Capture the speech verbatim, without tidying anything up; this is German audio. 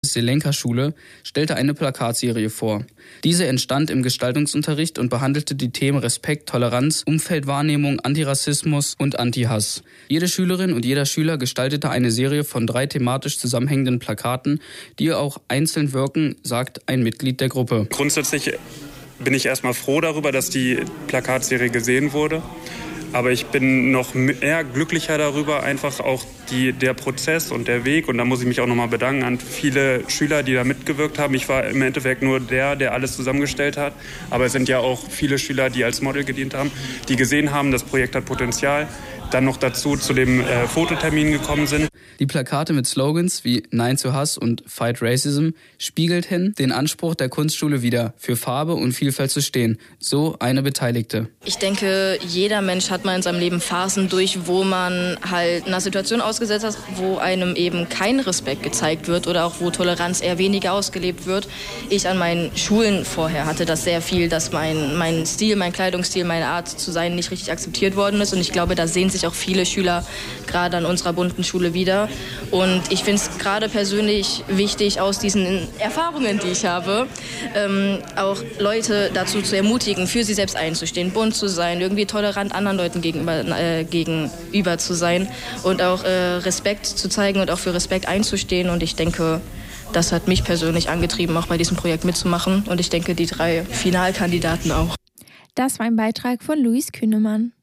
Selenka-Schule stellte eine Plakatserie vor. Diese entstand im Gestaltungsunterricht und behandelte die Themen Respekt, Toleranz, Umfeldwahrnehmung, Antirassismus und Anti-Hass. Jede Schülerin und jeder Schüler gestaltete eine Serie von drei thematisch zusammenhängenden Plakaten, die auch einzeln wirken, sagt ein Mitglied der Gruppe. Grundsätzlich bin ich erstmal froh darüber, dass die Plakatserie gesehen wurde. Aber ich bin noch mehr glücklicher darüber, einfach auch die, der Prozess und der Weg. Und da muss ich mich auch nochmal bedanken an viele Schüler, die da mitgewirkt haben. Ich war im Endeffekt nur der, der alles zusammengestellt hat. Aber es sind ja auch viele Schüler, die als Model gedient haben, die gesehen haben, das Projekt hat Potenzial. Dann noch dazu zu dem äh, Fototermin gekommen sind. Die Plakate mit Slogans wie Nein zu Hass und Fight Racism spiegelten den Anspruch der Kunstschule wider, für Farbe und Vielfalt zu stehen, so eine Beteiligte. Ich denke, jeder Mensch hat mal in seinem Leben Phasen durch, wo man halt einer Situation ausgesetzt ist, wo einem eben kein Respekt gezeigt wird oder auch wo Toleranz eher weniger ausgelebt wird. Ich an meinen Schulen vorher hatte das sehr viel, dass mein, mein Stil, mein Kleidungsstil, meine Art zu sein nicht richtig akzeptiert worden ist. Und ich glaube, da sehen sich auch viele Schüler gerade an unserer bunten Schule wieder. Und ich finde es gerade persönlich wichtig, aus diesen Erfahrungen, die ich habe, ähm, auch Leute dazu zu ermutigen, für sie selbst einzustehen, bunt zu sein, irgendwie tolerant anderen Leuten gegenüber, äh, gegenüber zu sein und auch äh, Respekt zu zeigen und auch für Respekt einzustehen. Und ich denke, das hat mich persönlich angetrieben, auch bei diesem Projekt mitzumachen. Und ich denke, die drei Finalkandidaten auch. Das war ein Beitrag von Luis Kühnemann.